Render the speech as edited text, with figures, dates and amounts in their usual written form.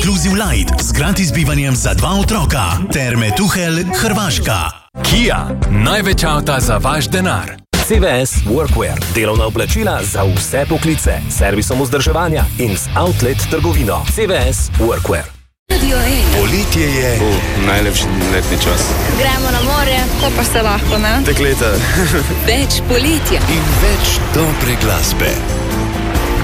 Inclusive Light z gratis bivanjem za 2 otroka. Terme Tuhelj, Hrvaška. Kia, največ avta za vaš denar. CVS Workwear, delovna oblačila za vse poklice, servisom vzdrževanja in z outlet trgovino. CVS Workwear. Poletje je najlepši letni čas. Gremo na morje, ko pa se lahko, ne? Dekleta. Več poletja. In več dobre glasbe.